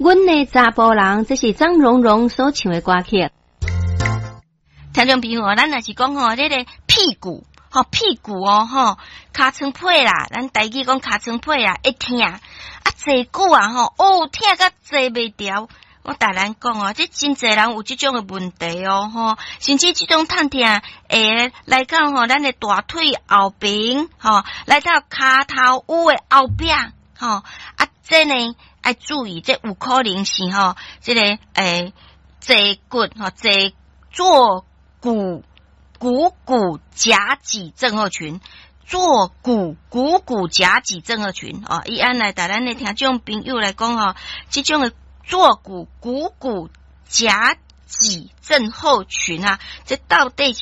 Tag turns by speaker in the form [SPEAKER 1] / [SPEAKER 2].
[SPEAKER 1] 阮的查甫人，这是张荣荣所唱的歌曲。
[SPEAKER 2] 听众朋友，咱若是讲吼，这个屁股，屁股吼，尻川皮啦，咱台语讲尻川皮啦，会痛，坐久啊痛甲坐袂牢。我大人讲这真侪人有这种的问题甚至这种痛痛会来到咱的大腿后边来到骹头有的后边这呢要注意，这有可能是这个坐骨坐股夹脊症候群，坐股夹脊症候群以安来带咱的听众朋友来讲这种的坐股夹脊症候群这到底